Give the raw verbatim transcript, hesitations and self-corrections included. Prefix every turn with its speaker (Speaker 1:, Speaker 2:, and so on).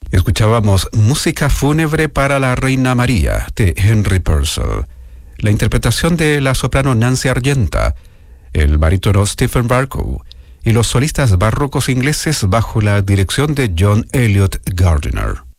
Speaker 1: Escuchábamos Música fúnebre para la Reina María, de Henry Purcell. La interpretación de la soprano Nancy Argenta, el barítono Stephen Barkow y los solistas barrocos ingleses bajo la dirección de John Elliot Gardiner.